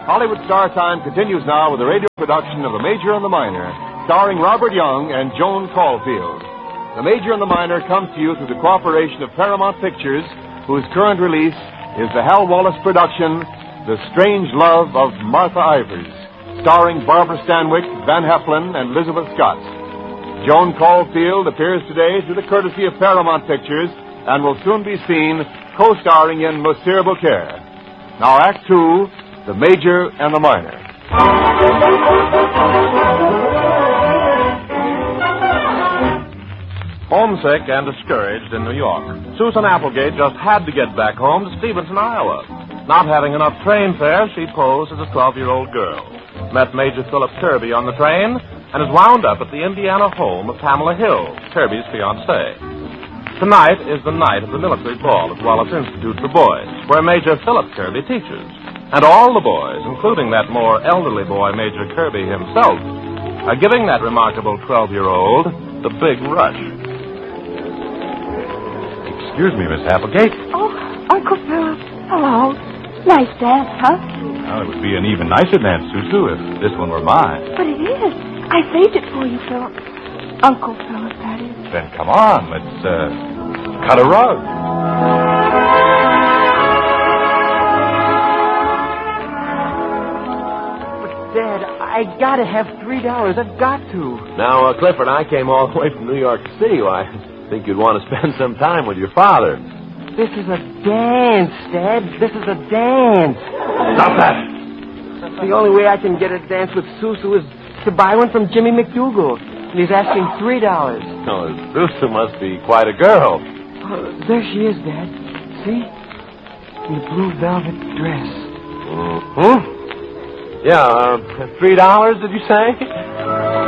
Hollywood Star Time continues now with a radio production of The Major and the Minor, starring Robert Young and Joan Caulfield. The Major and the Minor comes to you through the cooperation of Paramount Pictures, whose current release is the Hal Wallace production, The Strange Love of Martha Ivers, starring Barbara Stanwyck, Van Heflin, and Elizabeth Scott. Joan Caulfield appears today through the courtesy of Paramount Pictures and will soon be seen co-starring in Monsieur Beaucaire. Now, Act Two, The Major and the Minor. Homesick and discouraged in New York, Susan Applegate just had to get back home to Stevenson, Iowa. Not having enough train fare, she posed as a 12-year-old girl, met Major Philip Kirby on the train, and is wound up at the Indiana home of Pamela Hill, Kirby's fiancée. Tonight is the night of the military ball at Wallace Institute for Boys, where Major Philip Kirby teaches. And all the boys, including that more elderly boy, Major Kirby himself, are giving that remarkable 12-year-old the big rush. Excuse me, Miss Applegate. Oh, Uncle Philip. Hello. Nice dance, huh? Well, it would be an even nicer dance, Susu, if this one were mine. But it is. I saved it for you, Philip. Uncle Philip, that is. Then come on, let's cut a rug. Dad, I gotta have $3. I've got to. Now, Clifford, I came all the way from New York City. Well, I think you'd want to spend some time with your father. This is a dance, Dad. This is a dance. Stop that! The only way I can get a dance with Susu is to buy one from Jimmy McDougal. And he's asking $3. Oh, Susu must be quite a girl. There she is, Dad. See? In the blue velvet dress. Mm-hmm. Yeah, $3, did you say?